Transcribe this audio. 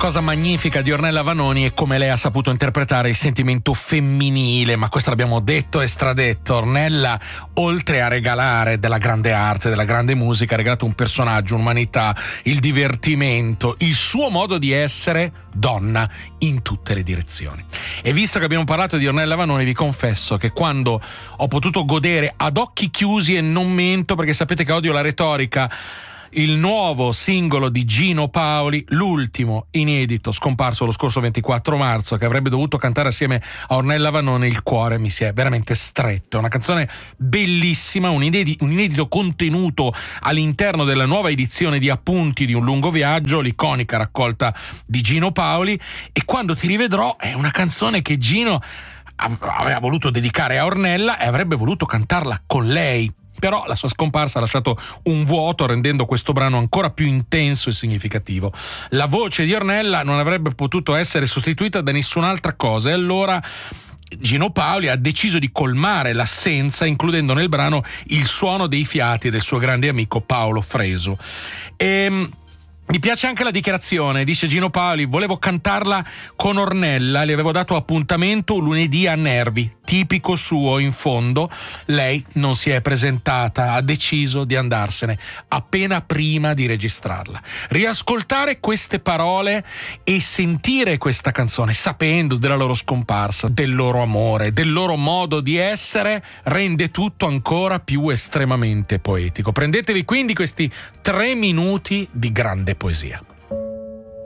cosa magnifica di Ornella Vanoni è come lei ha saputo interpretare il sentimento femminile, ma questo l'abbiamo detto e stradetto. Ornella, oltre a regalare della grande arte, della grande musica, ha regalato un personaggio, un'umanità, il divertimento, il suo modo di essere donna in tutte le direzioni. E visto che abbiamo parlato di Ornella Vanoni, vi confesso che quando ho potuto godere ad occhi chiusi, e non mento perché sapete che odio la retorica, il nuovo singolo di Gino Paoli, l'ultimo inedito scomparso lo scorso 24 marzo, che avrebbe dovuto cantare assieme a Ornella Vanoni, il cuore mi si è veramente stretto. È una canzone bellissima, un inedito contenuto all'interno della nuova edizione di Appunti di un lungo viaggio, l'iconica raccolta di Gino Paoli. E Quando ti rivedrò è una canzone che Gino aveva voluto dedicare a Ornella e avrebbe voluto cantarla con lei. Però la sua scomparsa ha lasciato un vuoto, rendendo questo brano ancora più intenso e significativo. La voce di Ornella non avrebbe potuto essere sostituita da nessun'altra cosa, e allora Gino Paoli ha deciso di colmare l'assenza, includendo nel brano il suono dei fiati del suo grande amico Paolo Fresu. Mi piace anche la dichiarazione, dice Gino Paoli: volevo cantarla con Ornella, le avevo dato appuntamento lunedì a Nervi, tipico suo. In fondo lei non si è presentata, ha deciso di andarsene appena prima di registrarla. Riascoltare queste parole e sentire questa canzone sapendo della loro scomparsa, del loro amore, del loro modo di essere, rende tutto ancora più estremamente poetico. Prendetevi quindi questi 3 minuti di grande poesia.